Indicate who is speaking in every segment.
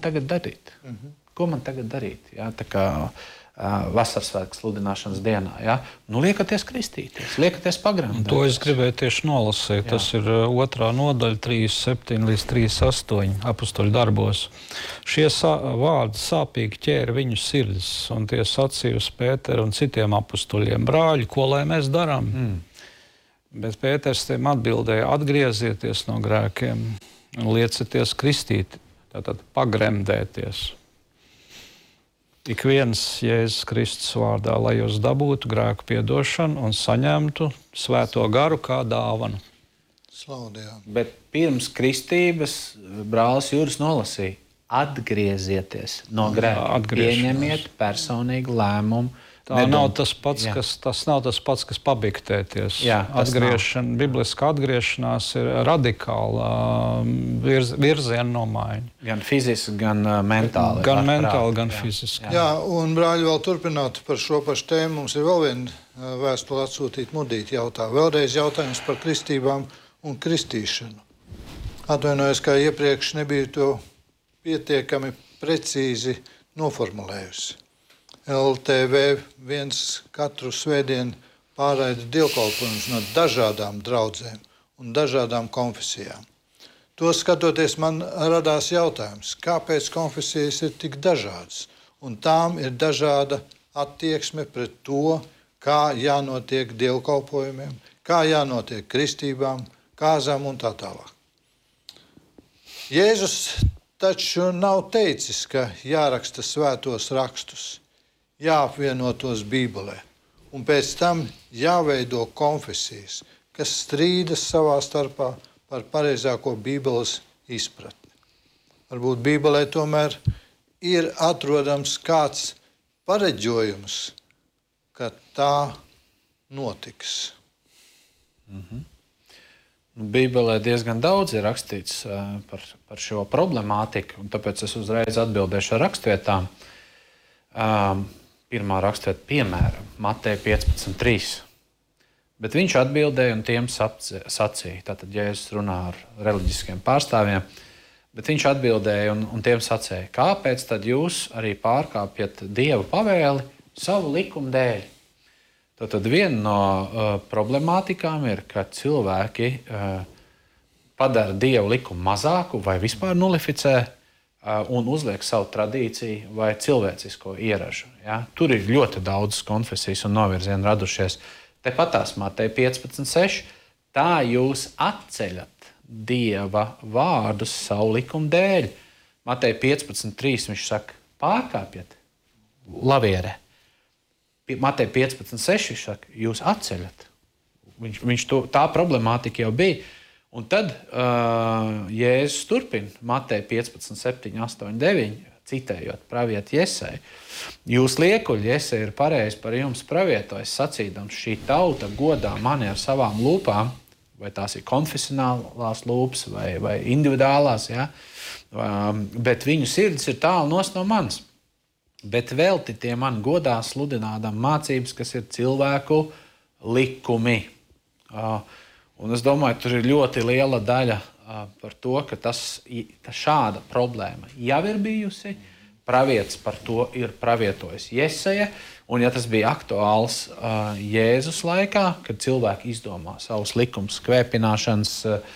Speaker 1: tagad darīt? Ko man tagad darīt? Jā, tā kā vasarsvētku sludināšanas dienā. Ja? Nu, liekaties kristīties, liekaties pagrāmdēties.
Speaker 2: To es gribēju tieši nolasīt. Jā. Tas ir 2. nodaļa, 37 līdz 38 apustuļu darbos. Šie vārdi sāpīgi ķēra viņu sirdis, un tie sacīja uz Pēteru un citiem apustuļiem: brāļi, ko lai mēs darām? Bet Pēters tiem atbildēja: atgriezieties no grēkiem un liecieties kristīt, tātad pagremdēties. Ik viens Jēzus Kristus vārdā, lai jūs dabūtu grēku piedošanu un saņemtu svēto garu kā dāvanu.
Speaker 3: Slaudījā.
Speaker 1: Bet pirms kristības brālis Juris nolasīja: atgriezieties no grēka, pieņemiet personīgu lēmumu.
Speaker 2: Tas nav tas pats, kas pabiktēties.
Speaker 1: Jā,
Speaker 2: bibliska atgriešanās ir radikāla virziena nomaiņa.
Speaker 1: Gan fiziski, gan mentāli.
Speaker 2: Gan mentāli, gan fiziski.
Speaker 3: Jā, un brāļi vēl turpināt par šo pašu tēmu. Mums ir vēl viena vēstule atsūtīt mudīt jautā. Vēlreiz jautājums par kristībām un kristīšanu. Atvainojos, kā iepriekš nebija to pietiekami precīzi noformulējusi. LTV viens katru svētdienu pārraida dievkalpojumus no dažādām draudzēm un dažādām konfesijām. To skatoties, man radās jautājums, kāpēc konfesijas ir tik dažādas, un tām ir dažāda attieksme pret to, kā jānotiek dievkalpojumiem, kā jānotiek kristībām, kāzām un tā tālāk. Jēzus taču nav teicis, ka jāraksta svētos rakstus, jāapvienotos Bībelē, un pēc tam jāveido konfesijas, kas strīdas savā starpā par pareizāko Bībeles izpratni. Varbūt Bībelē tomēr ir atrodams kāds pareģojums, ka tā notiks.
Speaker 1: Bībelē diezgan daudz ir rakstīts par šo problemātiku, un tāpēc es uzreiz atbildēšu ar rakstvietām. Pirmā rakstvieta, piemēram, Mateja 15.3. Bet viņš atbildēja un tiem sacīja. Tātad Jēzus runā ar reliģiskiem pārstāvjiem, bet viņš atbildēja un tiem sacīja: kāpēc tad jūs arī pārkāpjat Dieva pavēli savu likumu dēļ? Tad viena no problemātikām ir, ka cilvēki padara Dieva likumu mazāku vai vispār nulificē un uzliek savu tradīciju vai cilvēcisko ieražu. Ja? Tur ir ļoti daudz konfesijas un novirzienu radušies. Tepatās Mateja 15.6. Tā jūs atceļat Dieva vārdus savu likumu dēļ. Mateja 15.3. viņš saka: pārkāpjat lavierē. Mateja 15.6. viņš saka: jūs atceļat. Tā problemātika jau bija. Un tad Jēzus turpina Mateja 15.7, 8, 9, citējot pravieti Jesaiju: jūs liekuļi, Jesaja ir pareizi par jums pravietojis, sacīdams, šī tauta godā mani ar savām lūpām, vai tās ir konfesionālās lūpas vai individuālās, ja? Bet viņu sirds ir tālu no manis. Bet velti tie man godā sludinādam mācības, kas ir cilvēku likumi. Un es domāju, tur ir ļoti liela daļa par to, ka šāda problēma jau ir bijusi. Pravietis par to ir pravietojis Jesaja. Un ja tas bija aktuāls Jēzus laikā, kad cilvēki izdomā savus likumus, kvēpināšanas,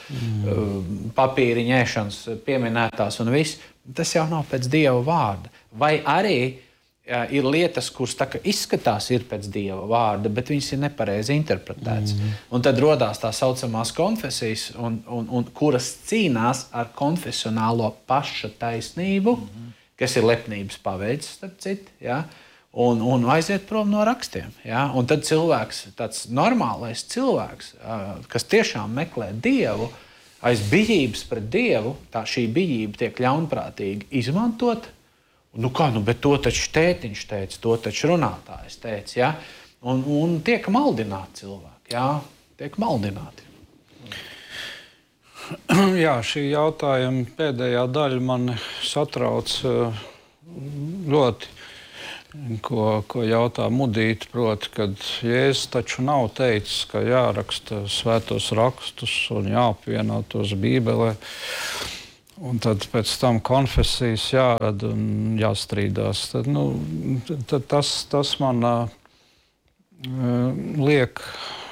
Speaker 1: papīriņu ēšanas, pieminētās un viss, tas jau nav pēc Dieva vārda. Vai arī ir lietas, kuras izskatās ir pēc Dieva vārda, bet viņas ir nepareizi interpretētas. Un tad rodās tā saucamās konfesijas, kuras cīnās ar konfesionālo paša taisnību, kas ir lepnības paveids, starp citu, ja? Un aiziet prom no rakstiem. Ja? Un tad cilvēks, tāds normālais cilvēks, kas tiešām meklē Dievu, aiz bijības pret Dievu, šī bijība tiek ļaunprātīgi izmantot. Bet to taču tētiņš teica, to taču runātājs teica. Ja? Un tiek maldināti cilvēki. Ja? Tiek maldināti.
Speaker 2: Jā, šī jautājuma pēdējā daļa man satrauc ļoti, ko jautā Mudīte, proti, kad Jēzus taču nav teicis, ka jāraksta svētos rakstus un jāapvienotos Bībelē. Un tad pēc tam konfesijas jārada un jāstrīdās. Tad tas man liek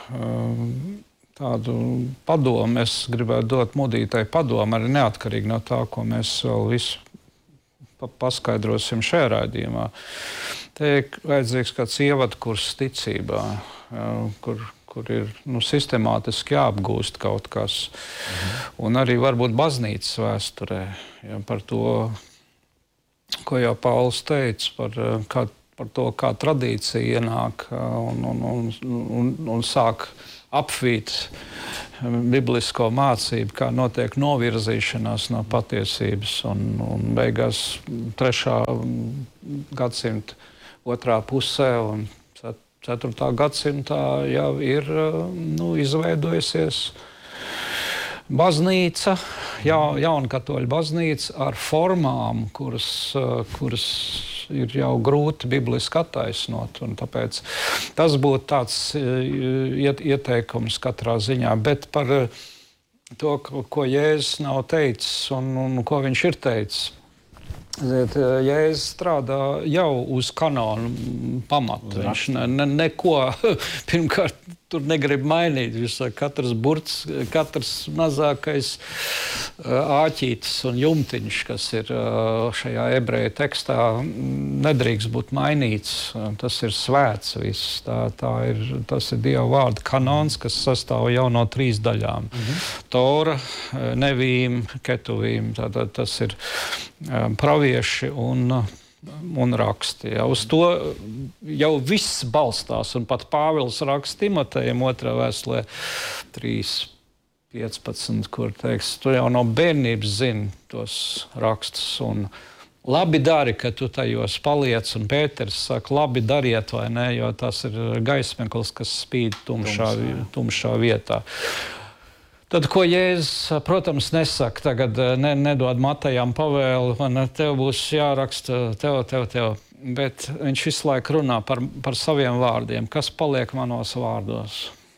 Speaker 2: tādu padomu. Es gribētu dot modītai padomu, arī neatkarīgi no tā, ko mēs vēl visu paskaidrosim šajā raidījumā. Te ir vajadzīgs kāds ievadkurs ticībā, kur ir sistemātiski jāapgūst kaut kas. Un arī varbūt baznīcas vēsturē, par to, ko jau Pauls teica, par to, kā tradīcija ienāk un sāk apvīt biblisko mācību, kā notiek novirzīšanās no patiesības. Un beigās 3. gadsimta otrā pusē un 4. gadsimtā jau ir izveidojusies baznīca, jaunkatoļu baznīca ar formām, kuras ir jau grūti bibliski attaisnot. Tāpēc tas būtu tāds ieteikums katrā ziņā. Bet par to, ko Jēzus nav teicis un ko viņš ir teicis. Jēzus strādā jau uz kanonu pamatu. Viņš neko pirmkārt tur negrib mainīt. Katrs burts, katrs mazākais āķītis un jumtiņš, kas ir šajā ebreju tekstā, nedrīkst būt mainīts. Tas ir svēts viss. Tas ir Dieva vārda kanons, kas sastāv jau no 3 daļām. Tora, nevīm, ketuvīm. Tātad tas ir pravieši un raksti. Ja. Uz to jau viss balstās, un pat Pāvils raksta Timotejam 2. vēstulē 3.15, kur teiks, tu jau no bērnības zini tos rakstus, un labi dari, ka tu tajos paliec, un Pēters saka, labi dariet, vai ne, jo tas ir gaismeklis, kas spīd tumšā vietā. Tad, ko Jēzus, protams, nesaka, tagad nedod Matejam pavēli, man tev būs jāraksta, tev. Bet viņš visu laiku runā par saviem vārdiem. Kas paliek manos vārdos?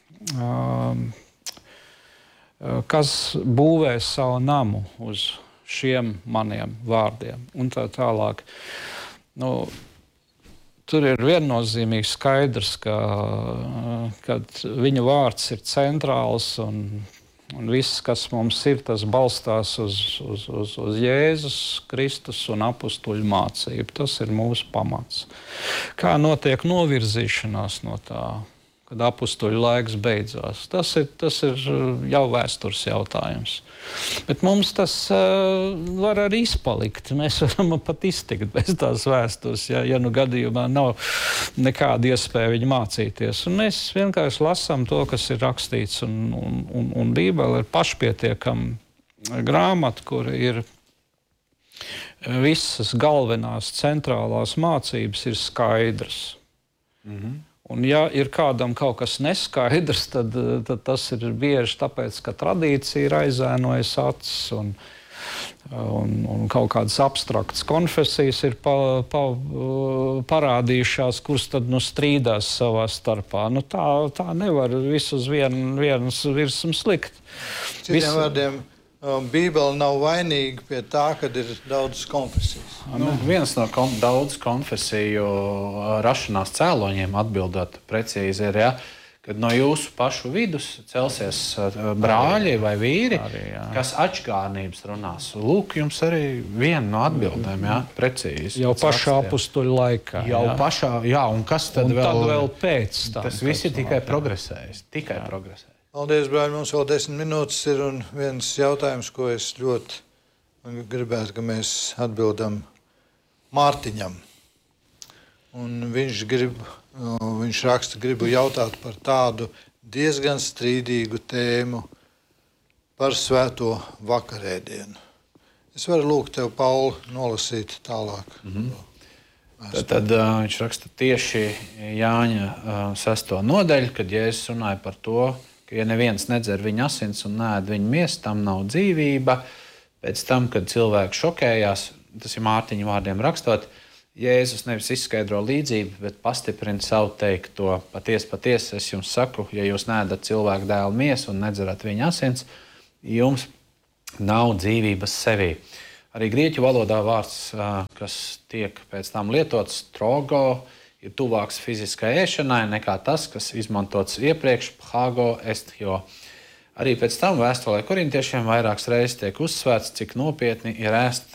Speaker 2: Kas būvē savu namu uz šiem maniem vārdiem? Un tā tālāk. Tur ir viennozīmīgi skaidrs, ka viņa vārds ir centrāls un viss, kas mums ir, tas balstās uz Jēzus Kristus un apustuļu mācību. Tas ir mūsu pamats. Kā notiek novirzīšanās no tā, kad apustuļu laiks beidzās? Tas ir jau vēstures jautājums. Bet mums tas var arī izpalikt. Mēs varam pat iztikt bez tās vēstures, ja gadījumā nav nekāda iespēja viņu mācīties. Un mēs vienkārši lasām to, kas ir rakstīts, un Bībele ir pašpietiekama grāmata, kur ir visas galvenās centrālās mācības ir skaidras. Un ja ir kādam kaut kas neskaidrs, tad tas ir bieži tāpēc, ka tradīcija ir aizēnojas acis un kaut kādas abstraktas konfesijas ir parādījušās, kuras tad strīdās savā starpā. Tā nevar visu uz vienas virsmas likt.
Speaker 3: Citiem vārdiem, Bībele nav vainīga pie tā, kad ir daudzas konfesijas.
Speaker 1: Viens no daudz konfesiju rašanās cēloņiem, atbildot precīzi, ir, kad no jūsu pašu vidus celsies brāļi vai vīri, kas atšķirības runās. Lūk, jums arī viena no atbildēm, precīzi.
Speaker 2: Jau pašā apustuļu laikā.
Speaker 1: Un kas tad
Speaker 2: vēl pēc tam?
Speaker 1: Tas viss ir tikai progresējis.
Speaker 3: Paldies, brāļi, mums vēl 10 minūtes ir, un viens jautājums, ko es ļoti gribētu, ka mēs atbildam Mārtiņam. Un viņš raksta, gribu jautāt par tādu diezgan strīdīgu tēmu par svēto vakarēdienu. Es varu lūgt tev, Pauli, nolasīt tālāk.
Speaker 1: Tad viņš raksta tieši Jāņa 6. nodaļu, kad Jēzus runāja par to, ka ja neviens nedzer viņa asins un neēd viņa miesu, tam nav dzīvība. Pēc tam, kad cilvēki šokējās, tas ir Mārtiņa vārdiem rakstot, Jēzus nevis izskaidro līdzību, bet pastiprina savu teikto. Patiesi, es jums saku, ja jūs neēdat cilvēku dēla miesu un nedzerat viņa asins, jums nav dzīvības sevī. Arī grieķu valodā vārds, kas tiek pēc tam lietots, trogo, ir tuvāks fiziskai ēšanai nekā tas, kas izmantots iepriekš, phago, estjo. Arī pēc tam vēstulē korintiešiem vairākas reizes tiek uzsvērts, cik nopietni ir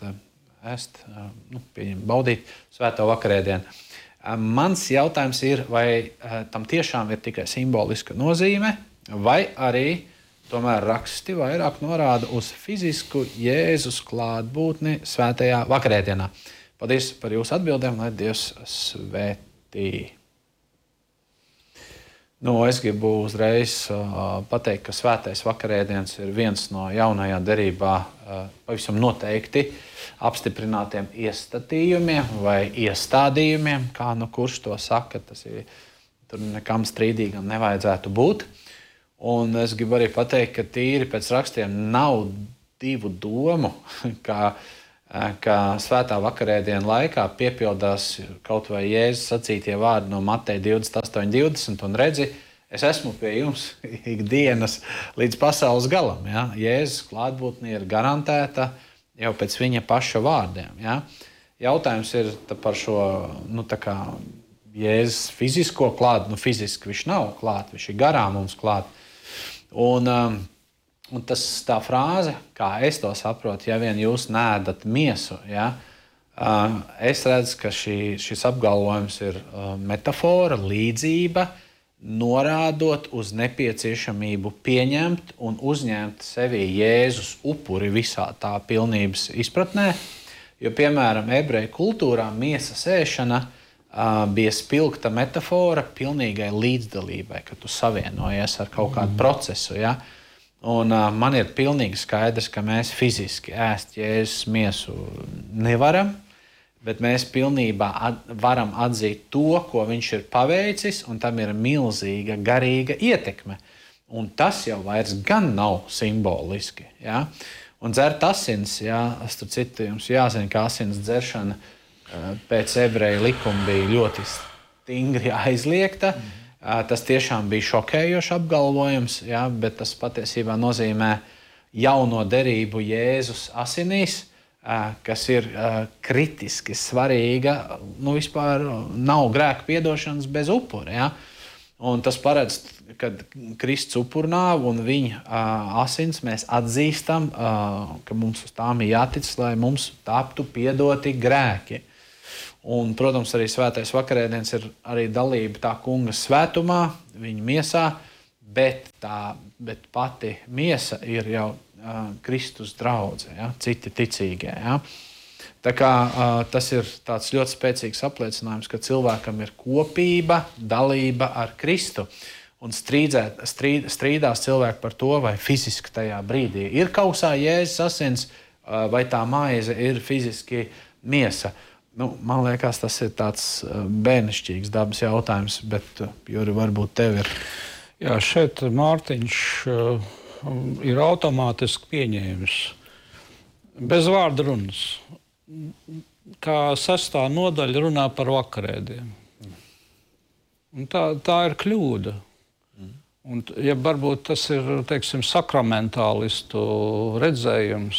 Speaker 1: baudīt svēto vakarēdienu. Mans jautājums ir, vai tam tiešām ir tikai simboliska nozīme, vai arī tomēr raksti vairāk norāda uz fizisku Jēzus klātbūtni svētajā vakarēdienā. Paldies par jūsu atbildēm, lai Dievs svētī. Es gribu uzreiz pateikt, ka svētais vakarēdiens ir viens no jaunajā derībā pavisam noteikti apstiprinātiem iestatījumiem vai iestādījumiem, kā kurš to saka. Tur nekam strīdīgam nevajadzētu būt. Un es gribu arī pateikt, ka tīri pēc rakstiem nav divu domu, ka svētā vakarēdiena laikā piepildās kaut vai Jēzus sacītie vārdi no Mateja 28:20, un redzi, es esmu pie jums ikdienas līdz pasaules galam. Ja? Jēzus klātbūtne ir garantēta jau pēc viņa paša vārdiem. Ja? Jautājums ir par šo Jēzus fizisko klātbūtni. Fiziski viņš nav klāt, viņš ir garām mums klāt. Un tā frāze, kā es to saprotu, ja vien jūs neēdat miesu, ja, es redzu, ka šis apgalvojums ir metafora, līdzība, norādot uz nepieciešamību pieņemt un uzņemt sevī Jēzus upuri visā tā pilnības izpratnē. Jo, piemēram, ebreju kultūrā miesas ēšana bija spilgta metafora pilnīgai līdzdalībai, kad tu savienojies ar kaut kādu procesu. Ja? Un man ir pilnīgi skaidrs, ka mēs fiziski ēst Jēzus miesu nevaram, bet mēs pilnībā varam atzīt to, ko viņš ir paveicis, un tam ir milzīga garīga ietekme. Un tas jau vairs gan nav simboliski. Ja? Un dzert asins, starp citu, jums jāzina, ka asins dzeršana pēc ebreju likuma bija ļoti stingri aizliegta. Tas tiešām bija šokējošs apgalvojums, bet tas patiesībā nozīmē jauno derību Jēzus asinīs, kas ir kritiski svarīga. Vispār nav grēka piedošanas bez upura. Ja? Un tas paredz, ka Kristus upurnāvu un viņa asins mēs atzīstam, ka mums uz tām ir jātic, lai mums taptu piedoti grēki. Un, protams, arī svētais vakarēdiens ir arī dalība tā kunga svētumā, viņa miesā, bet pati miesa ir jau Kristus draudze, citi ticīgie. Tā kā tas ir tāds ļoti spēcīgs apliecinājums, ka cilvēkam ir kopība, dalība ar Kristu. Un strīdās cilvēki par to, vai fiziski tajā brīdī ir kausā Jēzus asins, vai tā maize ir fiziski miesa. Man liekas, tas ir tāds bērnišķīgs dabas jautājums, bet Juri, varbūt tev ir.
Speaker 2: Jā, šeit Mārtiņš ir automātiski pieņēmis. Bez vārda runas. Kā 6. nodaļa runā par vakarēdienu. Un tā ir kļūda. Un, ja varbūt tas ir, teiksim, sakramentālistu redzējums,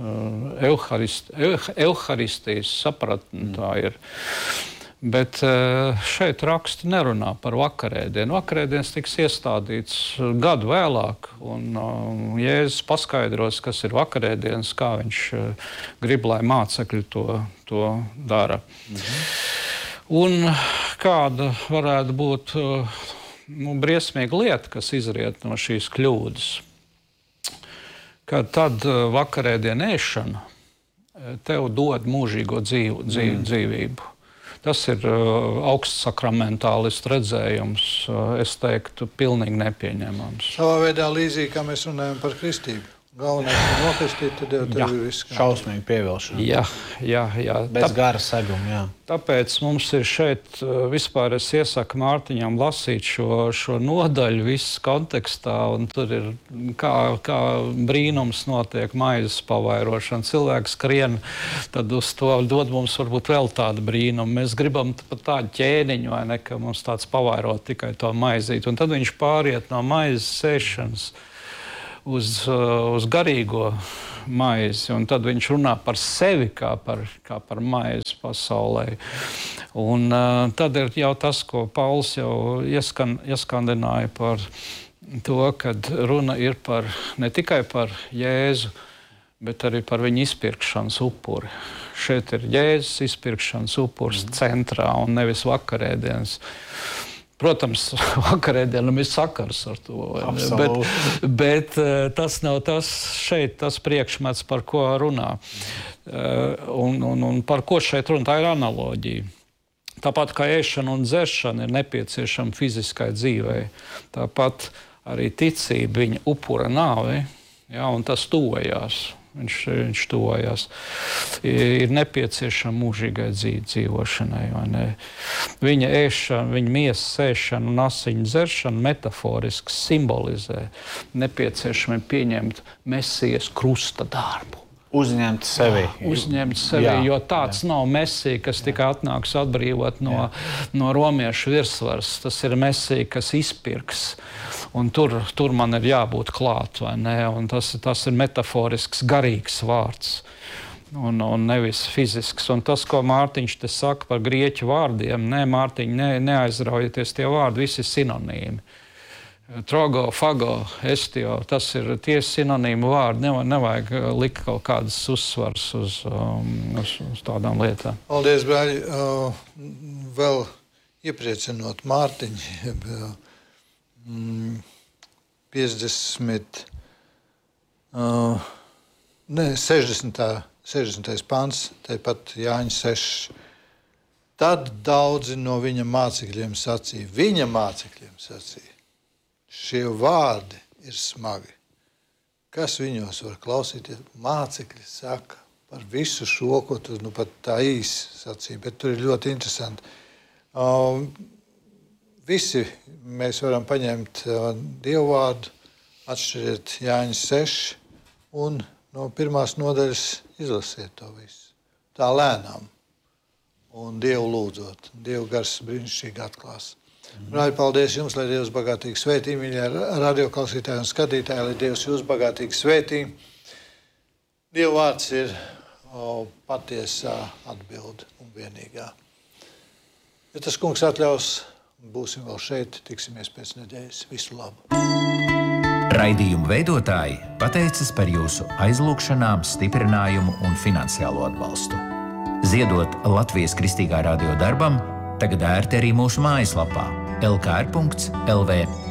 Speaker 2: euharistijas sapratne tā ir. Bet šeit raksti nerunā par vakarēdienu. Vakarēdienas tiks iestādīts gadu vēlāk, un Jēzus paskaidros, kas ir vakarēdienas, kā viņš grib, lai mācekļi to dara. Un kāda varētu būt briesmīga lieta, kas izriet no šīs kļūdas. Kad tad vakarēdienu ēšana tev dod mūžīgo dzīvību. Tas ir augsts sakramentālistu redzējums, es teiktu, pilnīgi nepieņemams.
Speaker 3: Savā veidā līdzīgi, kā mēs runājam par kristību. Galvenais ir nokristīt, tad jau tev ir viss.
Speaker 1: Šausmīgi pievilšana.
Speaker 2: Jā.
Speaker 1: Bez gara seguma, jā.
Speaker 2: Tāpēc mums ir šeit, vispār es iesaku Mārtiņam lasīt šo nodaļu viss kontekstā, un tur ir kā brīnums notiek maizes pavairošana. Cilvēks skrien, tad uz to dod mums varbūt vēl tādu brīnumu. Mēs gribam pat tādu ķēniņu, vai ne, ka mums tāds pavairot tikai to maizīt. Un tad viņš pāriet no maizes ēšanas uz garīgo maizi, un tad viņš runā par sevi kā par maizi pasaulē. Un tad ir jau tas, ko Pauls jau ieskandināja par to, kad runa ir ne tikai par Jēzu, bet arī par viņu izpirkšanas upuri. Šeit ir Jēzus izpirkšanas upuris centrā un nevis vakarēdienas. Protams, vakarēdienam ir sakars ar to, bet tas nav tas priekšmets, par ko runā. Un par ko šeit runā, tā ir analoģija. Tāpat kā ēšana un dzeršana ir nepieciešama fiziskai dzīvei, tāpat arī ticība viņa upura nāvei, un tas tuvojās. Viņš tuvojās. Ir nepieciešama mūžīgai dzīvošanai. Viņa ēšana, viņa miesas ēšana un asiņu dzeršana metaforiski simbolizē nepieciešami pieņemt Mesijas krusta darbu.
Speaker 1: Uzņemt sevi.
Speaker 2: Jo tāds nav Mesija, kas tikai atnāks atbrīvot no romiešu virsvaras. Tas ir Mesija, kas izpirks. Un tur man ir jābūt klāt, vai ne? Un tas ir metaforisks, garīgs vārds. Un nevis fizisks. Un tas, ko Mārtiņš te saka par grieķu vārdiem, Mārtiņ, neaizraujieties, tie vārdi visi sinonīmi. Trogo, fago, estio, tas ir tie sinonīmu vārdi. Nevajag likt kaut kādas uzsvars uz tādām lietām.
Speaker 3: Paldies, brāļi. Vēl iepriecinot Mārtiņu, 60. pants, tepat Jāņa 6. Tad daudzi no viņa mācekļiem sacīja, šie vārdi ir smagi. Kas viņos var klausīties? Mācekļi saka par visu šo, ko tu pat tā īsi sacīja, bet tur ir ļoti interesanti. Visi mēs varam paņemt Dievu vārdu, atšķiriet Jāņa 6 un no 1. nodaļas izlasiet to visu. Tā lēnām un Dievu lūdzot. Dievu gars brīnišķīgi atklās. Brāļi, paldies jums, lai Dievs bagātīgi svētī, mīļie radioklausītāji un skatītāji, lai Dievs jūs bagātīgi svētī. Dieva vārds ir patiesā atbilde un vienīgā. Ja tas kungs atļaus, būsim vēl šeit, tiksimies pēc nedēļas. Visu labu!
Speaker 4: Raidījumu veidotāji pateicas par jūsu aizlūgšanām, stiprinājumu un finansiālo atbalstu. Ziedot Latvijas Kristīgā radio darbam, tagad ērti arī mūsu mājaslapā lkr.lv.